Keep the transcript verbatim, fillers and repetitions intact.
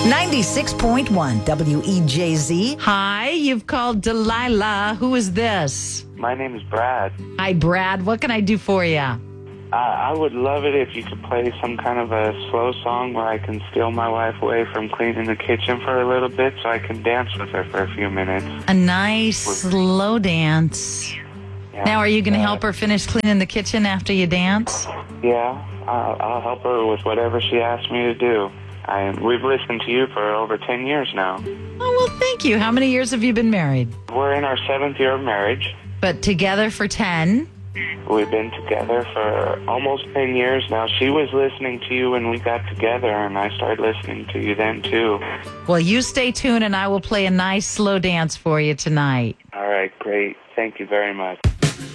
ninety-six point one W E J Z. Hi, you've called Delilah. Who is this? My name is Brad. Hi, Brad. What can I do for you? Uh, I would love it if you could play some kind of a slow song where I can steal my wife away from cleaning the kitchen for a little bit so I can dance with her for a few minutes. A nice slow dance. Yeah, Now, are you going to uh, help her finish cleaning the kitchen after you dance? Yeah, I'll, I'll help her with whatever she asks me to do. I, we've listened to you for over ten years now. Oh, well, thank you. How many years have you been married? We're in our seventh year of marriage. But together for ten? We've been together for almost ten years now. She was listening to you when we got together, and I started listening to you then, too. Well, you stay tuned, and I will play a nice slow dance for you tonight. All right, great. Thank you very much.